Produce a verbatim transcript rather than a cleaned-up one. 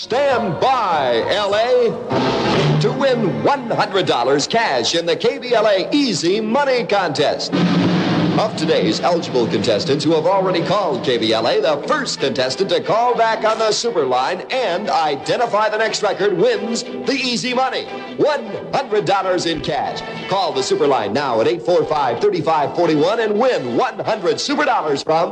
Stand by, L A, to win one hundred dollars cash in the K B L A Easy Money Contest. Of today's eligible contestants who have already called K B L A, the first contestant to call back on the super line and identify the next record wins the easy money, one hundred dollars in cash. Call the super line now at eight four five, three five four one and win one hundred super dollars from